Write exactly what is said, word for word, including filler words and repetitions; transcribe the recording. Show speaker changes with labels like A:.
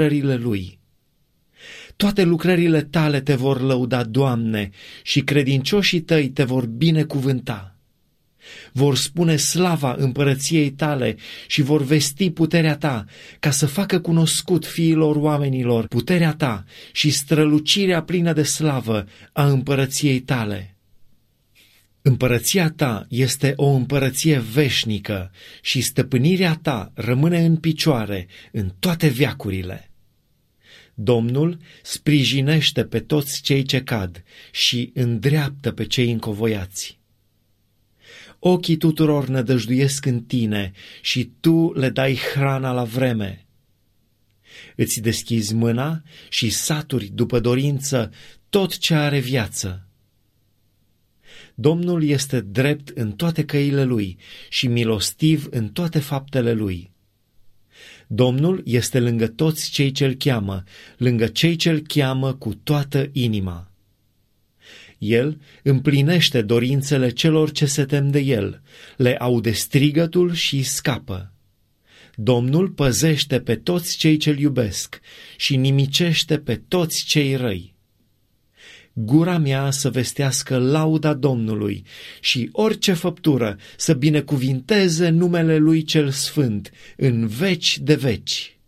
A: lucrările lui. Toate lucrările tale te vor lăuda, Doamne, și credincioșii tăi te vor binecuvânta. Vor spune slava împărăției tale și vor vesti puterea ta, ca să facă cunoscut fiilor oamenilor puterea ta și strălucirea plină de slavă a împărăției tale. Împărăția ta este o împărăție veșnică și stăpânirea ta rămâne în picioare în toate veacurile. Domnul sprijinește pe toți cei ce cad și îndreaptă pe cei încovoiați. Ochii tuturor nădăjduiesc în tine și tu le dai hrana la vreme. Îți deschizi mâna și saturi după dorință tot ce are viață. Domnul este drept în toate căile lui și milostiv în toate faptele lui. Domnul este lângă toți cei ce-l cheamă, lângă cei ce-l cheamă cu toată inima. El împlinește dorințele celor ce se tem de el, le aude strigătul și scapă. Domnul păzește pe toți cei ce-l iubesc și nimicește pe toți cei răi. Gura mea să vestească lauda Domnului și orice făptură să binecuvinteze numele lui cel sfânt în veci de veci.